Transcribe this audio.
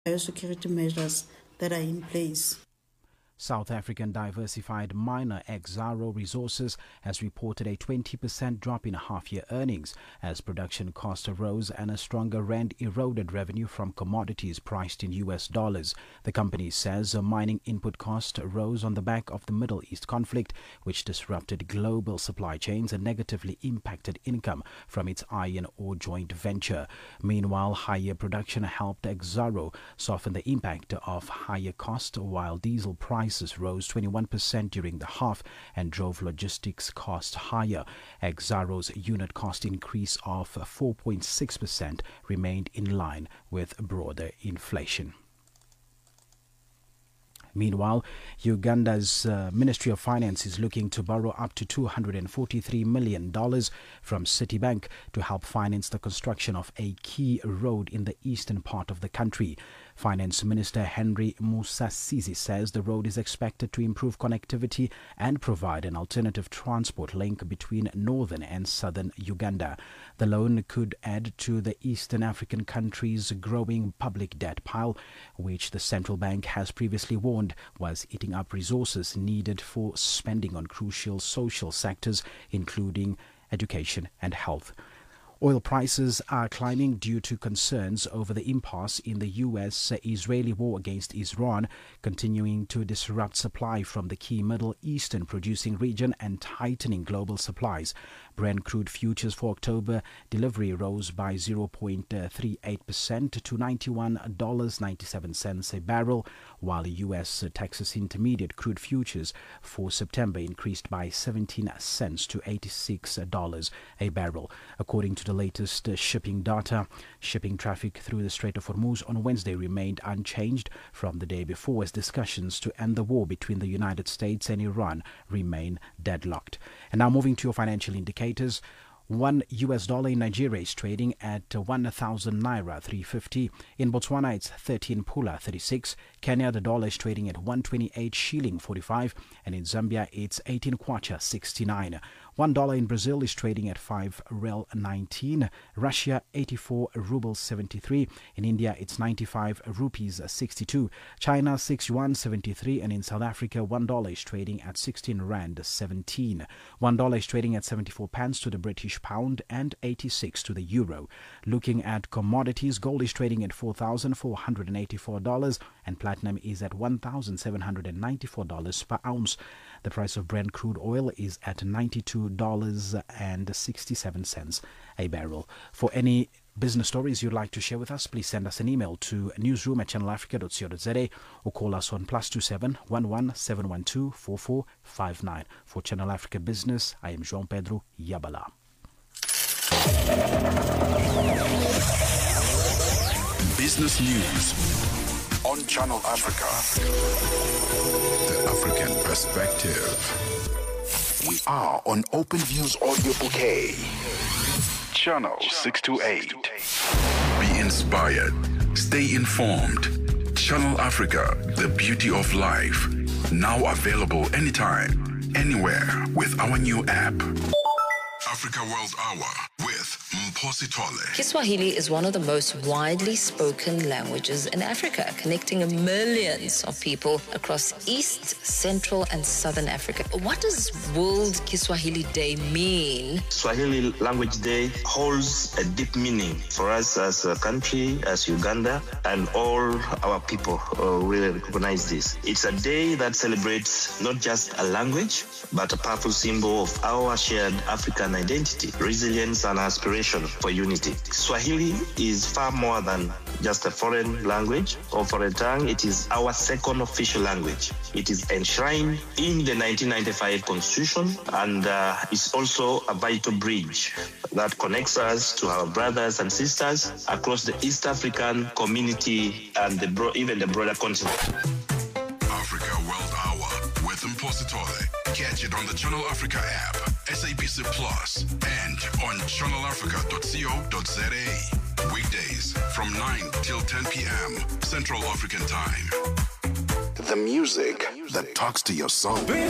biosecurity measures that are in place. South African diversified miner Exxaro Resources has reported a 20% drop in half-year earnings as production costs rose and a stronger rand eroded revenue from commodities priced in US dollars. The company says mining input costs rose on the back of the Middle East conflict, which disrupted global supply chains and negatively impacted income from its iron ore joint venture. Meanwhile, higher production helped Exxaro soften the impact of higher costs, while diesel prices rose 21% during the half and drove logistics costs higher. Exxaro's unit cost increase of 4.6% remained in line with broader inflation. Meanwhile, Uganda's Ministry of Finance is looking to borrow up to $243 million from Citibank to help finance the construction of a key road in the eastern part of the country. Finance Minister Henry Musasizi says the road is expected to improve connectivity and provide an alternative transport link between northern and southern Uganda. The loan could add to the Eastern African country's growing public debt pile, which the central bank has previously warned was eating up resources needed for spending on crucial social sectors, including education and health. Oil prices are climbing due to concerns over the impasse in the US-Israeli war against Iran, continuing to disrupt supply from the key Middle Eastern producing region and tightening global supplies. Brent crude futures for October delivery rose by 0.38% to $91.97 a barrel, while US Texas Intermediate crude futures for September increased by 17 cents to $86 a barrel. According to the latest shipping data, shipping traffic through the Strait of Hormuz on Wednesday remained unchanged from the day before as discussions to end the war between the United States and Iran remain deadlocked. And now moving to your financial indicators. $1 in Nigeria is trading at 1,000 naira 350. In Botswana, it's 13 pula 36. Kenya, the dollar is trading at 128 shilling 45, and in Zambia, it's 18 kwacha 69. $1 in Brazil is trading at 5 rel 19. Russia, 84 rubles 73. In India, it's 95 rupees 62. China, 6 yuan 73. And in South Africa, $1 is trading at 16 rand 17. $1 is trading at 74 pence to the British pound and 86 to the euro. Looking at commodities, gold is trading at $4,484 and platinum is at $1,794 per ounce. The price of Brent crude oil is at $92.67 a barrel. For any business stories you'd like to share with us, please send us an email to newsroom@channelafrica.co.za or call us on +27 11 712 4459. For Channel Africa Business, I am João Pedro Yabala. Business News on Channel Africa. The African Perspective. We are on OpenView's audio bouquet. Channel 628. Be inspired. Stay informed. Channel Africa, the beauty of life. Now available anytime, anywhere with our new app. Africa World Hour with Mphosi Tole. Kiswahili is one of the most widely spoken languages in Africa, connecting millions of people across East, Central, and Southern Africa. What does World Kiswahili Day mean? Swahili Language Day holds a deep meaning for us as a country, as Uganda, and all our people really recognize this. It's a day that celebrates not just a language, but a powerful symbol of our shared African identity, resilience, and aspiration for unity. Swahili is far more than just a foreign language or foreign tongue. It is our second official language. It is enshrined in the 1995 Constitution and is also a vital bridge that connects us to our brothers and sisters across the East African community and even the broader continent. Africa World Hour with Mphosi Tole. Catch it on the Channel Africa app, SABC Plus, and on channelafrica.co.za. Weekdays from 9 till 10 p.m. Central African Time. The music that talks to your soul.